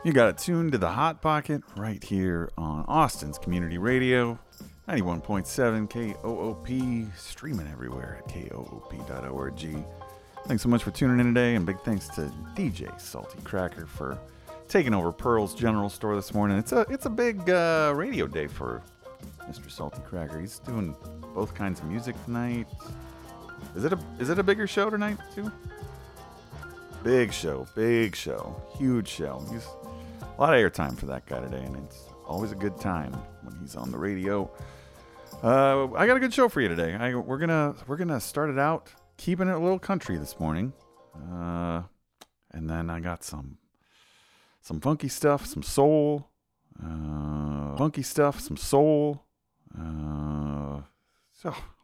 You got it tuned to the Hot Pocket right here on Austin's Community Radio, 91.7 KOOP, streaming everywhere at koop.org. Thanks so much for tuning in today, and big thanks to DJ Salty Cracker for taking over Pearl's General Store this morning. It's a big radio day for Mr. Salty Cracker. He's doing both kinds of music tonight. Is it a bigger show tonight too? Big show, huge show. He's a lot of airtime for that guy today, and it's always a good time when he's on the radio. I got a good show for you today. We're gonna start it out keeping it a little country this morning, and then I got some funky stuff, some soul, So